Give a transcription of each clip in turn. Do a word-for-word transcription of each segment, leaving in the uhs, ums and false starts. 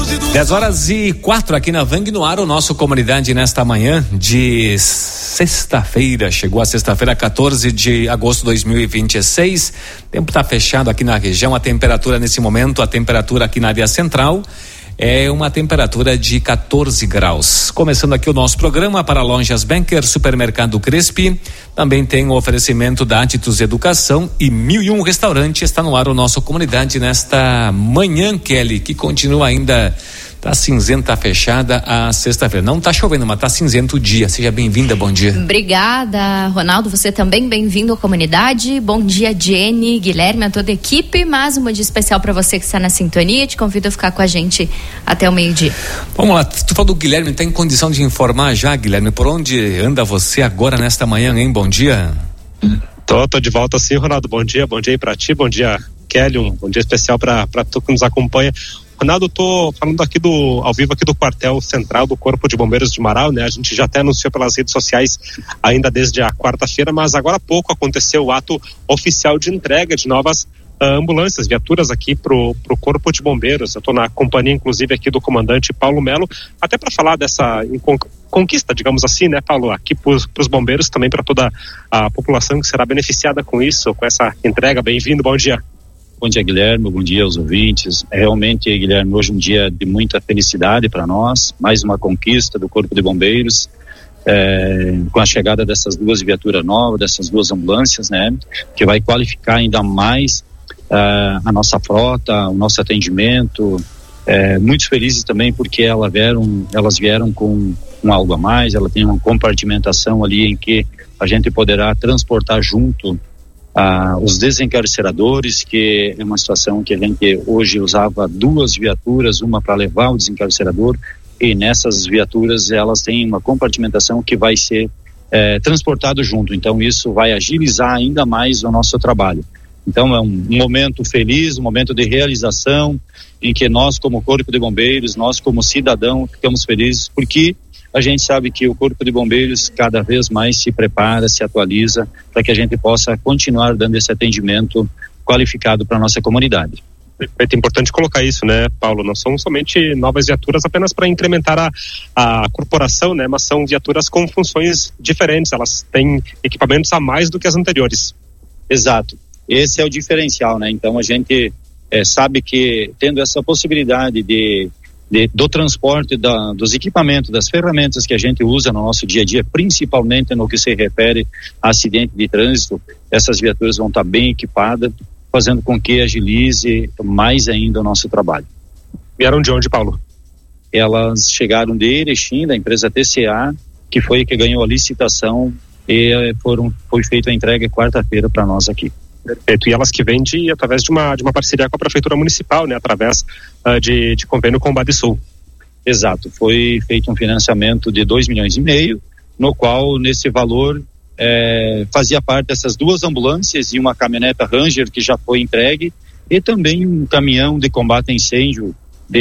dez horas e quatro aqui na Vang no ar, o nosso Comunidade nesta manhã de sexta-feira. Chegou a sexta-feira, quatorze de agosto de dois mil e vinte e seis. O tempo está fechado aqui na região. A temperatura nesse momento, a temperatura aqui na área central é uma temperatura de quatorze graus. Começando aqui o nosso programa para Lojas Banker, Supermercado Crespi. Também tem o oferecimento da Atitus Educação e Mil e Um Restaurante. Está no ar o nosso Comunidade nesta manhã, Kelly, que continua ainda. Tá cinzenta, fechada a sexta-feira. Não tá chovendo, mas tá cinzento o dia. Seja bem-vinda, bom dia. Obrigada, Ronaldo. Você também bem-vindo à comunidade. Bom dia, Jenny, Guilherme, a toda a equipe. Mais um dia especial para você que está na sintonia. Te convido a ficar com a gente até o meio-dia. Vamos lá, tu falou do Guilherme, tá em condição de informar já, Guilherme? Por onde anda você agora nesta manhã, hein? Bom dia. Tô, tô de volta sim, Ronaldo. Bom dia, bom dia aí pra ti, bom dia, Kelly. Um bom dia especial pra, pra tu que nos acompanha. Ronaldo, tô falando aqui do, ao vivo aqui do quartel central do Corpo de Bombeiros de Marau, né? A gente já até anunciou pelas redes sociais ainda desde a quarta-feira, mas agora há pouco aconteceu o ato oficial de entrega de novas uh, ambulâncias, viaturas aqui pro, pro Corpo de Bombeiros. Eu tô na companhia, inclusive, aqui do comandante Paulo Melo, até para falar dessa conquista, digamos assim, né, Paulo, aqui para os bombeiros, também para toda a população que será beneficiada com isso, com essa entrega. Bem-vindo, bom dia. Bom dia, Guilherme, bom dia aos ouvintes. Realmente, Guilherme, hoje é um dia de muita felicidade para nós, mais uma conquista do Corpo de Bombeiros, é, com a chegada dessas duas viaturas novas, dessas duas ambulâncias, né, que vai qualificar ainda mais uh, a nossa frota, o nosso atendimento. É, muito felizes também porque elas vieram, elas vieram com, com algo a mais. Ela tem uma compartimentação ali em que a gente poderá transportar junto Ah, os desencarceradores, que é uma situação que a gente hoje usava duas viaturas, uma para levar o desencarcerador, e nessas viaturas elas têm uma compartimentação que vai ser é, transportado junto. Então isso vai agilizar ainda mais o nosso trabalho. Então é um, um momento feliz, um momento de realização, em que nós como Corpo de Bombeiros, nós como cidadão ficamos felizes, porque a gente sabe que o Corpo de Bombeiros cada vez mais se prepara, se atualiza, para que a gente possa continuar dando esse atendimento qualificado para a nossa comunidade. É importante colocar isso, né, Paulo? Não são somente novas viaturas apenas para incrementar a, a corporação, né, mas são viaturas com funções diferentes, elas têm equipamentos a mais do que as anteriores. Exato, esse é o diferencial, né? Então a gente é, sabe que tendo essa possibilidade de De, do transporte da, dos equipamentos, das ferramentas que a gente usa no nosso dia a dia, principalmente no que se refere a acidente de trânsito, essas viaturas vão estar bem equipadas, fazendo com que agilize mais ainda o nosso trabalho. Vieram de onde, Paulo? Elas chegaram de Erechim, da empresa T C A, que foi que ganhou a licitação, e foram, foi feita a entrega quarta-feira para nós aqui. Perfeito. E elas que vêm de, através de uma, de uma parceria com a Prefeitura Municipal, né? Através uh, de, de convênio com o Badesul. Exato. Foi feito um financiamento de dois milhões e meio, no qual, nesse valor, é, fazia parte dessas duas ambulâncias e uma caminhoneta Ranger que já foi entregue, e também um caminhão de combate a incêndio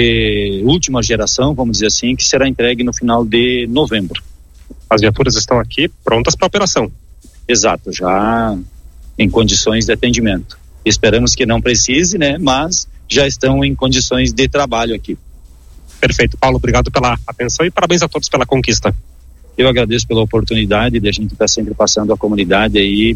de última geração, vamos dizer assim, que será entregue no final de novembro. As viaturas estão aqui prontas para operação. Exato, já em condições de atendimento. Esperamos que não precise, né? Mas já estão em condições de trabalho aqui. Perfeito, Paulo, obrigado pela atenção e parabéns a todos pela conquista. Eu agradeço pela oportunidade de a gente estar sempre passando à comunidade aí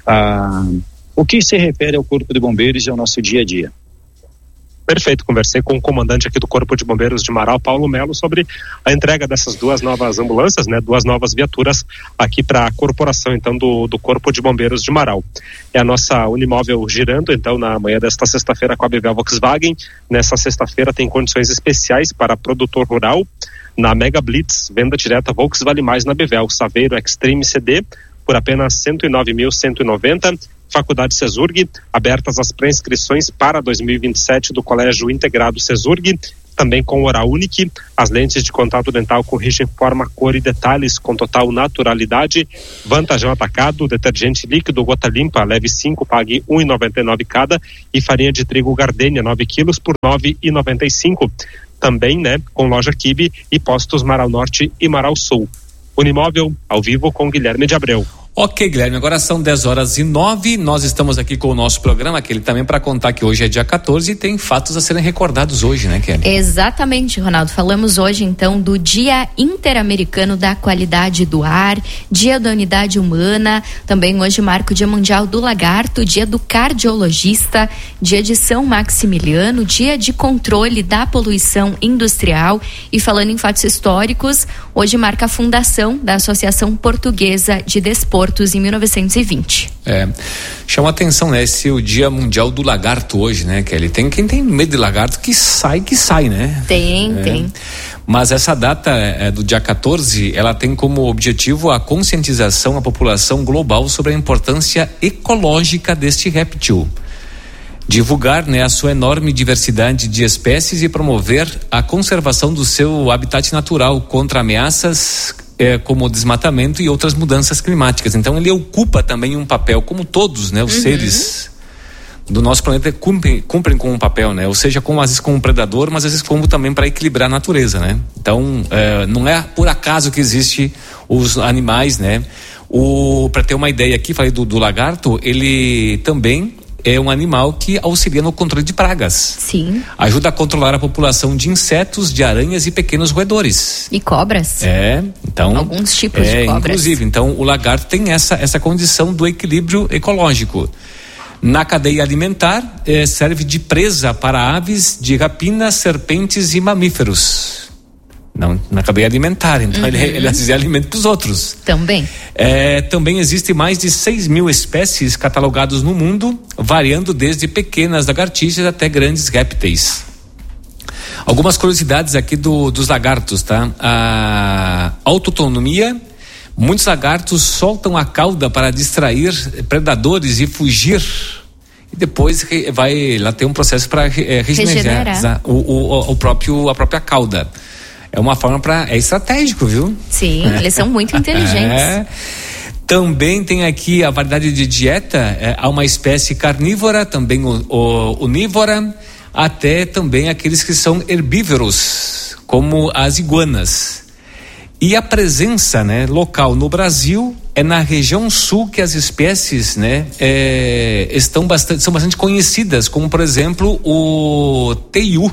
a, o que se refere ao Corpo de Bombeiros e ao nosso dia a dia. Perfeito, conversei com o comandante aqui do Corpo de Bombeiros de Marau, Paulo Melo, sobre a entrega dessas duas novas ambulâncias, né, duas novas viaturas aqui para a corporação, então, do, do Corpo de Bombeiros de Marau. É a nossa Unimóvel girando, então, na manhã desta sexta-feira com a Bevel Volkswagen. Nessa sexta-feira tem condições especiais para produtor rural. Na Mega Blitz, venda direta Volks Vale Mais na Bevel, Saveiro Extreme C D, por apenas cento e nove mil cento e noventa. Faculdade Cesurg, abertas as pré-inscrições para dois mil e vinte e sete do Colégio Integrado Cesurg, também com Oral Unique. As lentes de contato dental corrigem forma, cor e detalhes com total naturalidade. Vantajão atacado, detergente líquido Gota Limpa, leve cinco, pague um real e noventa e nove centavos cada, e farinha de trigo Gardenia, nove quilos por nove reais e noventa e cinco centavos. Também, né, com loja Kibe e postos Marau Norte e Marau Sul. Unimóvel, ao vivo com Guilherme de Abreu. Ok, Guilherme, agora são dez horas e nove, nós estamos aqui com o nosso programa, aquele também para contar que hoje é dia quatorze e tem fatos a serem recordados hoje, né, Kelly? Exatamente, Ronaldo, falamos hoje então do Dia Interamericano da Qualidade do Ar, Dia da Unidade Humana, também hoje marca o Dia Mundial do Lagarto, Dia do Cardiologista, Dia de São Maximiliano, Dia de Controle da Poluição Industrial. E falando em fatos históricos, hoje marca a fundação da Associação Portuguesa de Desportos em mil novecentos e vinte. É, chama atenção, né? Esse é o Dia Mundial do Lagarto hoje, né, Kelly? Tem quem tem medo de lagarto que sai, que sai, né? Tem, é. tem. Mas essa data é, do dia quatorze, ela tem como objetivo a conscientização da população global sobre a importância ecológica deste réptil. Divulgar, né, a sua enorme diversidade de espécies e promover a conservação do seu habitat natural contra ameaças É, como o desmatamento e outras mudanças climáticas. Então ele ocupa também um papel, como todos, né, os uhum. seres do nosso planeta cumprem, cumprem com um papel, né? Ou seja, como, às vezes como um predador, mas às vezes como também para equilibrar a natureza, né? Então é, não é por acaso que existe os animais, né? O, para ter uma ideia aqui, falei do, do lagarto, ele também é um animal que auxilia no controle de pragas. Sim. Ajuda a controlar a população de insetos, de aranhas e pequenos roedores. E cobras. É, então... Alguns tipos é, de cobras. Inclusive, então o lagarto tem essa, essa condição do equilíbrio ecológico. Na cadeia alimentar, eh, serve de presa para aves de rapina, serpentes e mamíferos. Não, na cadeia alimentar, então uhum. ele, ele é alimento para os outros. Também. É, também existem mais de seis mil espécies catalogadas no mundo, variando desde pequenas lagartixas até grandes répteis. Algumas curiosidades aqui do, dos lagartos, tá? A autonomia, muitos lagartos soltam a cauda para distrair predadores e fugir. E depois vai lá ter um processo para é, regenerar, regenerar. O, o, o próprio, a própria cauda. É uma forma para... É estratégico, viu? Sim, é. Eles são muito inteligentes. É. Também tem aqui a variedade de dieta. É, há uma espécie carnívora, também o, o, onívora, até também aqueles que são herbívoros, como as iguanas. E a presença, né, local no Brasil é na região sul que as espécies, né, é, estão bastante, são bastante conhecidas, como por exemplo o teiu.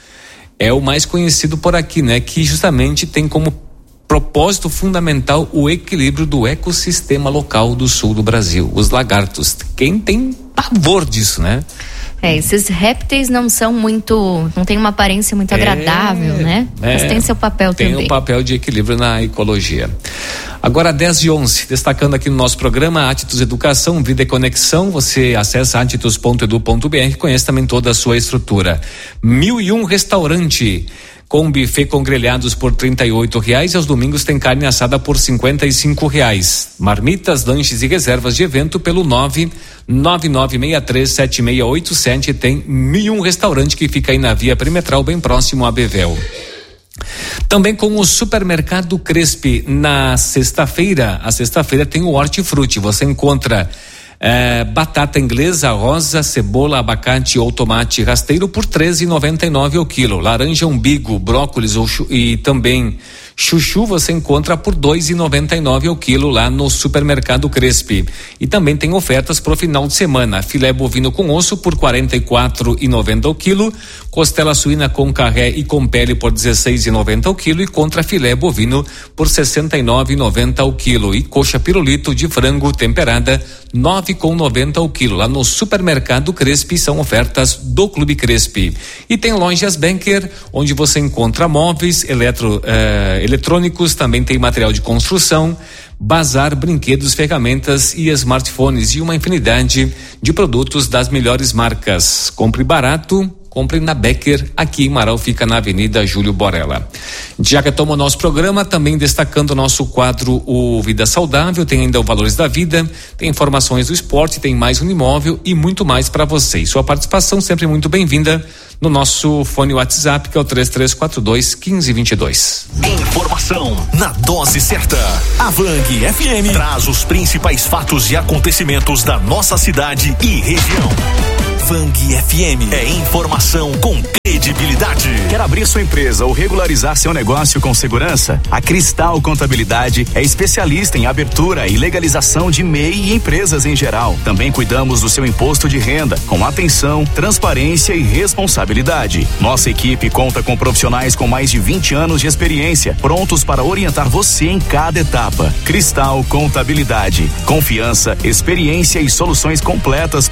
É o mais conhecido por aqui, né? Que justamente tem como propósito fundamental o equilíbrio do ecossistema local do sul do Brasil. Os lagartos. Quem tem pavor disso, né? É, esses répteis não são muito, não tem uma aparência muito é, agradável, né? É, mas tem seu papel tem também. Tem um papel de equilíbrio na ecologia. Agora dez e onze, destacando aqui no nosso programa Atitus Educação, Vida e Conexão, você acessa atitus ponto edu ponto br e conhece também toda a sua estrutura. Mil e um Restaurante, com buffet com grelhados por trinta e oito reais e aos domingos tem carne assada por cinquenta e cinco reais. Marmitas, lanches e reservas de evento pelo nove nove nove seis três sete seis oito sete. Tem Mil e um Restaurante que fica aí na Via Perimetral, bem próximo a Bevel. Também com o Supermercado Crespi, na sexta-feira, a sexta-feira tem o Hortifruti, você encontra é, batata inglesa, rosa, cebola, abacate ou tomate rasteiro por treze reais e noventa e nove centavos o quilo. Laranja umbigo, brócolis ou, e também chuchu você encontra por dois reais e noventa e nove centavos o quilo lá no Supermercado Crespi. E também tem ofertas para o final de semana. Filé bovino com osso por quarenta e quatro reais e noventa centavos o quilo. Costela suína com carré e com pele por dezesseis reais e noventa centavos o quilo. E contra filé bovino por sessenta e nove reais e noventa centavos o quilo. E coxa pirulito de frango temperada nove reais e noventa centavos o quilo. Lá no Supermercado Crespi são ofertas do Clube Crespi. E tem lojas Banker, onde você encontra móveis, eletro, eh, eletrônicos, também tem material de construção, bazar, brinquedos, ferramentas e smartphones e uma infinidade de produtos das melhores marcas. Compre barato, compre na Becker, aqui em Marau, fica na Avenida Júlio Borella. Já que toma o nosso programa, também destacando o nosso quadro O Vida Saudável, tem ainda o Valores da Vida, tem informações do esporte, tem mais um imóvel e muito mais para vocês. Sua participação sempre muito bem-vinda no nosso fone WhatsApp, que é o três três quatro dois, um cinco dois dois. Informação na dose certa. A Vang F M traz os principais fatos e acontecimentos da nossa cidade e região. Vang F M é informação com credibilidade. credibilidade. Quer abrir sua empresa ou regularizar seu negócio com segurança? A Cristal Contabilidade é especialista em abertura e legalização de M E I e empresas em geral. Também cuidamos do seu imposto de renda, com atenção, transparência e responsabilidade. Nossa equipe conta com profissionais com mais de vinte anos de experiência, prontos para orientar você em cada etapa. Cristal Contabilidade. Confiança, experiência e soluções completas